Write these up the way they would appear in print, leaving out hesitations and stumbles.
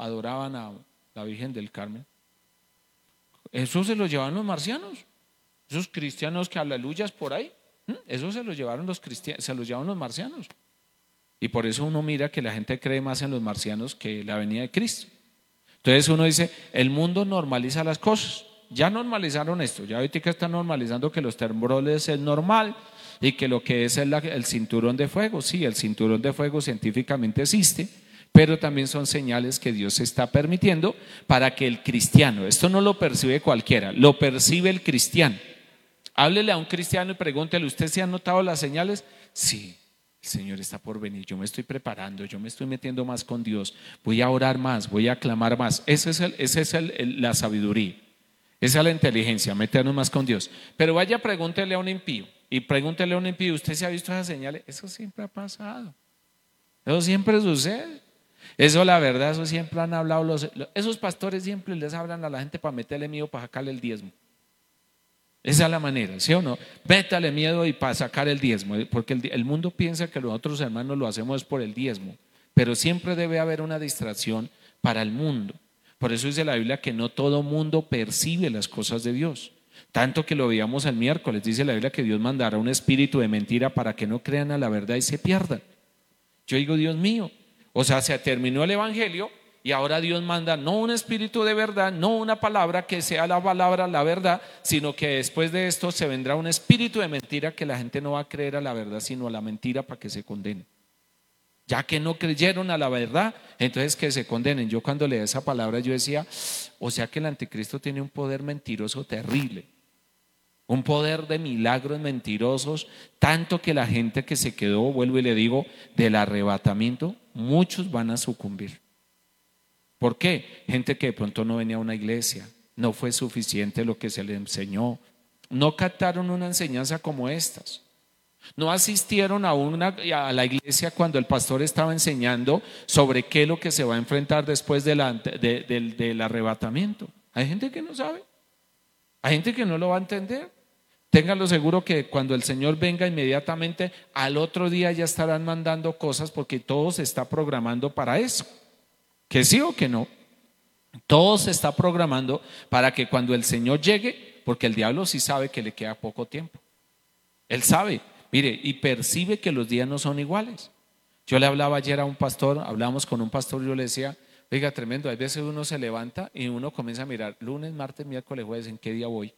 adoraban a la Virgen del Carmen. Eso se lo llevaron los marcianos, esos cristianos que aleluyas por ahí, eso se lo llevaron los cristianos, se los llevaron los marcianos. Y por eso uno mira que la gente cree más en los marcianos que la venida de Cristo. Entonces uno dice, el mundo normaliza las cosas. Ya normalizaron esto, ya ahorita están normalizando que los temblores es normal y que lo que es el cinturón de fuego. Sí, el cinturón de fuego científicamente existe, pero también son señales que Dios está permitiendo para que el cristiano, esto no lo percibe cualquiera, lo percibe el cristiano. Háblele a un cristiano y pregúntele, ¿usted se ha notado las señales? Sí, el Señor está por venir, yo me estoy preparando, yo me estoy metiendo más con Dios, voy a orar más, voy a clamar más. Esa es la sabiduría, esa es la inteligencia, meternos más con Dios. Pero vaya, pregúntele a un impío y pregúntele a un impío, ¿usted se ha visto esas señales? Eso siempre ha pasado, eso siempre sucede. Eso la verdad, eso siempre han hablado esos pastores siempre les hablan a la gente para meterle miedo, para sacarle el diezmo. Esa es la manera, ¿sí o no? Métale miedo y para sacar el diezmo, porque el mundo piensa que nosotros, hermanos, lo hacemos por el diezmo, pero siempre debe haber una distracción para el mundo. Por eso dice la Biblia que no todo mundo percibe las cosas de Dios. Tanto que lo veíamos el miércoles, dice la Biblia que Dios mandará un espíritu de mentira para que no crean a la verdad y se pierdan. Yo digo, Dios mío, o sea, se terminó el evangelio y ahora Dios manda no un espíritu de verdad, no una palabra que sea la palabra, la verdad, sino que después de esto se vendrá un espíritu de mentira que la gente no va a creer a la verdad, sino a la mentira para que se condenen. Ya que no creyeron a la verdad, entonces que se condenen. Yo cuando leí esa palabra yo decía, o sea que el anticristo tiene un poder mentiroso terrible. Un poder de milagros mentirosos, tanto que la gente que se quedó, vuelvo y le digo, del arrebatamiento, muchos van a sucumbir. ¿Por qué? Gente que de pronto no venía a una iglesia, no fue suficiente lo que se le enseñó, no captaron una enseñanza como estas, no asistieron a la iglesia cuando el pastor estaba enseñando sobre qué es lo que se va a enfrentar después del arrebatamiento. Hay gente que no sabe, hay gente que no lo va a entender. Ténganlo seguro que cuando el Señor venga inmediatamente al otro día ya estarán mandando cosas porque todo se está programando para eso. ¿Que sí o que no? Todo se está programando para que cuando el Señor llegue, porque el diablo sí sabe que le queda poco tiempo. Él sabe, mire, y percibe que los días no son iguales. Yo le hablaba ayer a un pastor, hablábamos con un pastor y yo le decía, oiga, tremendo, hay veces uno se levanta y uno comienza a mirar lunes, martes, miércoles, jueves, ¿en qué día voy?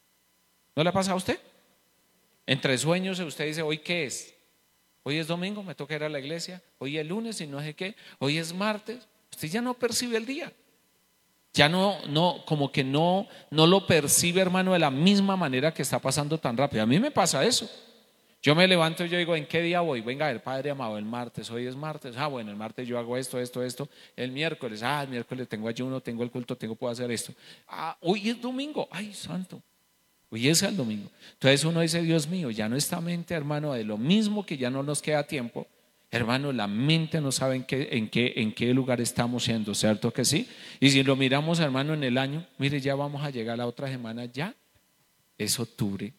¿No le pasa a usted? Entre sueños usted dice, ¿hoy qué es? Hoy es domingo, me toca ir a la iglesia. Hoy es lunes y no sé qué. Hoy es martes. Usted ya no percibe el día. Ya como que no lo percibe, hermano, de la misma manera que está pasando tan rápido. A mí me pasa eso. Yo me levanto y yo digo, ¿en qué día voy? Venga, a ver, Padre amado, el martes, hoy es martes. Bueno, el martes yo hago esto. El miércoles, el miércoles tengo ayuno, tengo el culto, puedo hacer esto. Hoy es domingo, ay, santo. Hoy es el domingo. Entonces uno dice, Dios mío, ya nuestra mente, hermano, de lo mismo que ya no nos queda tiempo, hermano, la mente no sabe en qué lugar estamos yendo, ¿cierto que sí? Y si lo miramos, hermano, en el año, mire, ya vamos a llegar la otra semana, ya es octubre.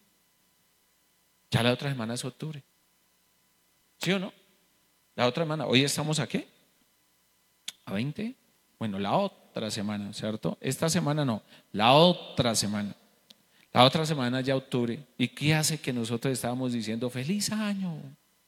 Ya la otra semana es octubre. ¿Sí o no? La otra semana, hoy estamos ¿a qué? ¿A 20? Bueno, la otra semana, ¿cierto? Esta semana no, la otra semana. La otra semana ya octubre. ¿Y qué hace que nosotros estábamos diciendo feliz año?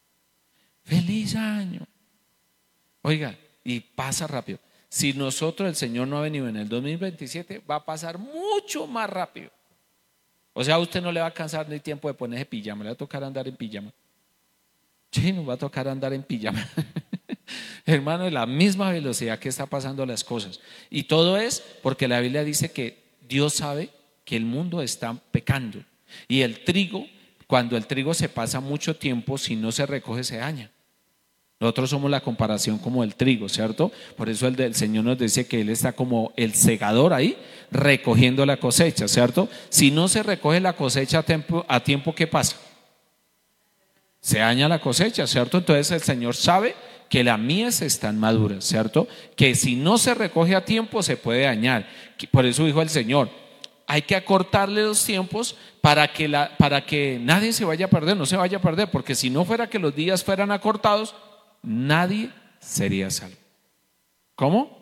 Feliz año. Oiga, y pasa rápido. Si nosotros, el Señor no ha venido en el 2027, va a pasar mucho más rápido. O sea, a usted no le va a alcanzar ni tiempo de ponerse pijama, le va a tocar andar en pijama. Sí, nos va a tocar andar en pijama. Hermano, es la misma velocidad que está pasando las cosas. Y todo es porque la Biblia dice que Dios sabe que el mundo está pecando y el trigo, cuando el trigo se pasa mucho tiempo, si no se recoge se daña. Nosotros somos la comparación como el trigo, ¿cierto? Por eso el Señor nos dice que Él está como el segador ahí recogiendo la cosecha, ¿cierto? Si no se recoge la cosecha a tiempo, ¿qué pasa? Se daña la cosecha, ¿cierto? Entonces el Señor sabe que las mies están maduras, ¿cierto? Que si no se recoge a tiempo se puede dañar. Por eso dijo el Señor, hay que acortarle los tiempos para que nadie se vaya a perder, no se vaya a perder, porque si no fuera que los días fueran acortados, nadie sería salvo. ¿Cómo?